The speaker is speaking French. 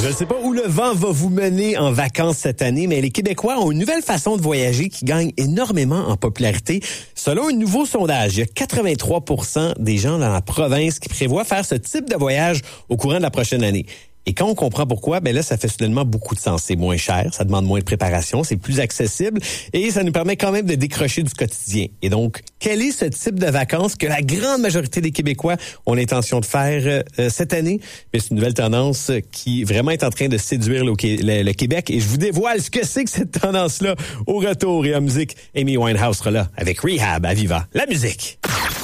Je ne sais pas où le vent va vous mener en vacances cette année, mais les Québécois ont une nouvelle façon de voyager qui gagne énormément en popularité. Selon un nouveau sondage, il y a 83% des gens dans la province qui prévoient faire ce type de voyage au courant de la prochaine année. Et quand on comprend pourquoi, ben là, ça fait soudainement beaucoup de sens. C'est moins cher, ça demande moins de préparation, c'est plus accessible et ça nous permet quand même de décrocher du quotidien. Et donc, quel est ce type de vacances que la grande majorité des Québécois ont l'intention de faire cette année? Mais c'est une nouvelle tendance qui vraiment est en train de séduire le Québec. Et je vous dévoile ce que c'est que cette tendance-là au retour. Et en musique, Amy Winehouse sera là avec Rehab à Viva. La musique!